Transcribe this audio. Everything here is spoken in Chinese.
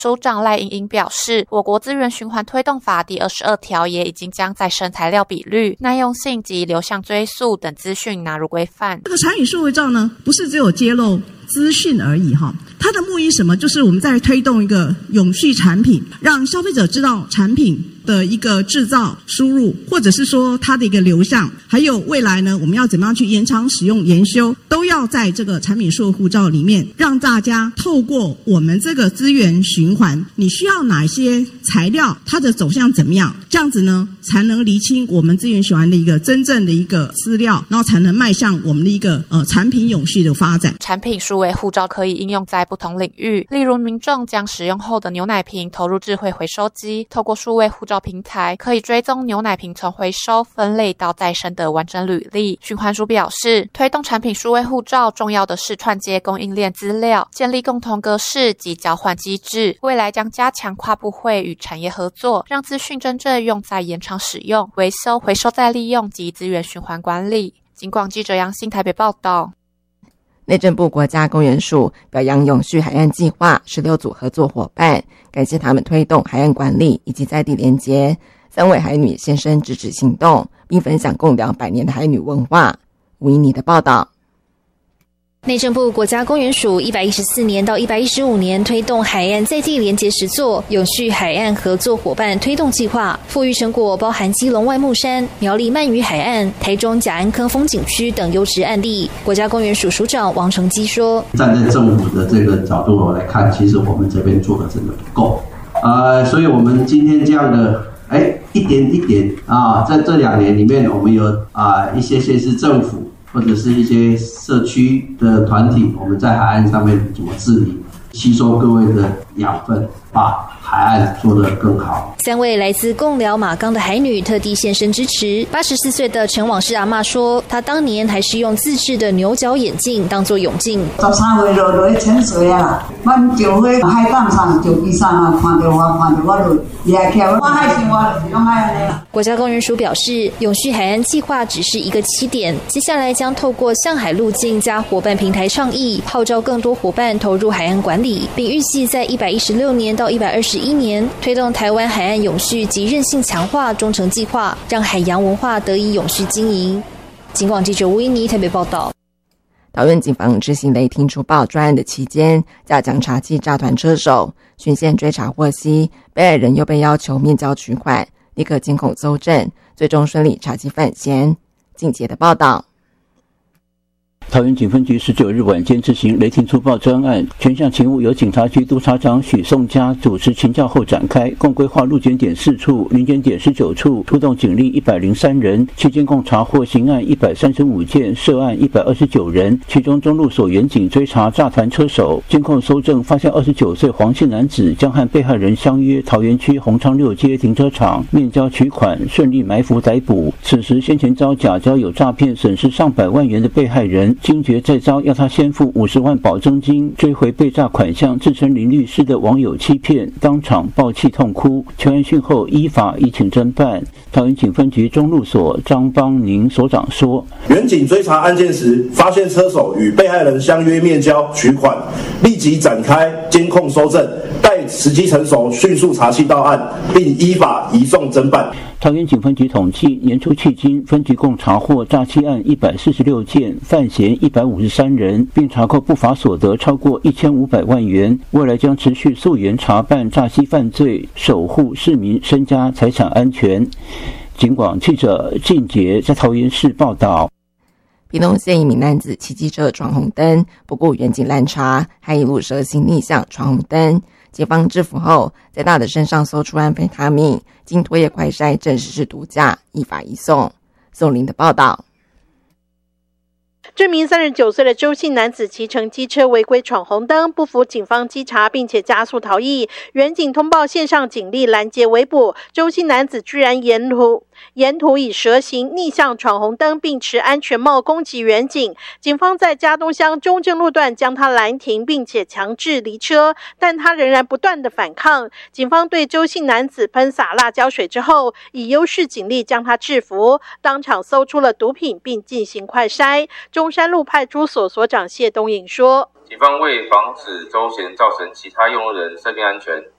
署长赖英英表示，我国资源循环推动法第22条也已经将再生材料比率、耐用性及流向追溯等资讯纳入规范。 这个产品数位照呢，不是只有揭露资讯而已哈，它的目的什么？就是我们在推动一个永续产品，让消费者知道产品的一个制造、输入，或者是说它的一个流向，还有未来呢，我们要怎么样去延长使用、研修，都要在这个产品数位护照里面，让大家透过我们这个资源循环，你需要哪些材料，它的走向怎么样，这样子呢，才能厘清我们资源循环的一个真正的一个资料，然后才能迈向我们的一个产品永续的发展。 产品数位护照可以应用在不同领域，例如民众将使用后的牛奶瓶投入智慧回收机，透过数位护照平台，可以追踪牛奶瓶从回收、分类到再生的完整履历。循环署表示，推动产品数位护照重要的是串接供应链资料，建立共同格式及交换机制，未来将加强跨部会与产业合作，让资讯真正用在延长使用、维修、回收再利用及资源循环管理。警广记者杨欣台北报道。 内政部国家公园署表扬永续海岸计划16组合作伙伴，感谢他们推动海岸管理以及在地连结。3位海女现身直指行动，并分享共200年的海女文化。吴依妮的报道。 内政部国家公园署114年到115年推动海岸在地连结实作永续海岸合作伙伴推动计划，富裕成果包含基隆外木山、苗栗鳗鱼海岸、台中甲安坑风景区等优质案例。国家公园署署长王成基说， 站在政府的这个角度来看，其实我们这边做的真的不够所以我们今天这样的一点一点在这2年里面，我们有一些县市政府或者是一些社区的团体，我们在海岸上面怎么治理，吸收各位的养分，把海岸做得更好。 3位来自贡寮马岗的海女特地现身支持。84岁的陈往事阿嬷说，她当年还是用自制的牛角眼镜当作泳镜。 13岁落去潜水啊，阮就去海港上就比上啊，看到我就也起来，我海生活就是拢海安尼。 国家公园署表示，永续海岸计划只是一个起点，接下来将透过向海路径加伙伴平台倡议，号召更多伙伴投入海岸管理，并预计在116年到121年推动台湾海岸永续及韧性强化中程计划，让海洋文化得以永续经营。警广记者吴依妮台北报道。 桃园警方执行雷霆除暴专案的期间，加强查缉诈团车手，循线追查获悉，被害人又被要求面交取款，立刻监控搜证，最终顺利查缉犯嫌。静杰的报道。 桃园警分局19日晚间执行雷霆除暴专案，全项勤务由警察局督察长许颂嘉主持勤教后展开，共规划路检点4处、临检点19处，出动警力103人，期间共查获刑案135件，涉案129人，其中中路所远警追查诈团车手，监控搜证发现29岁黄姓男子将和被害人相约桃园区洪昌6街停车场面交取款，顺利埋伏逮捕。此时先前遭假交友诈骗损失上百万元的被害人，惊觉再遭要他先付50万保证金追回被诈款项，自称林律师的网友欺骗，当场爆气痛哭。求案讯后依法移请侦办。桃园警分局中路所张邦宁所长说， 远警追查案件时，发现车手与被害人相约面交取款，立即展开监控搜证，待时机成熟，迅速查缉到案，并依法移送侦办。 桃园警分局统计，年初迄今，分局共查获诈欺案146件，犯嫌153人，并查扣不法所得超过1500万元。未来将持续溯源查办诈欺犯罪，守护市民身家财产安全。警广记者靳杰在桃园市报道。 屏东县一名男子骑机车闯红灯，不顾远警拦查，还一路蛇行逆向闯红灯。警方制服后，在他的身上搜出安非他命，经唾液快筛证实是毒驾，依法移送。宋林的报道。 这名39岁的周姓男子骑乘机车违规闯红灯，不服警方稽查，并且加速逃逸。远警通报线上警力拦截围捕，周姓男子居然沿途以蛇形逆向闯红灯，并持安全帽攻击远警。警方在嘉东乡中正路段将他拦停，并且强制离车，但他仍然不断的反抗。警方对周姓男子喷洒辣椒水之后，以优势警力将他制服，当场搜出了毒品，并进行快筛。中山路派出所所长谢东颖说， 警方为防止周贤造成其他用路人生命安全，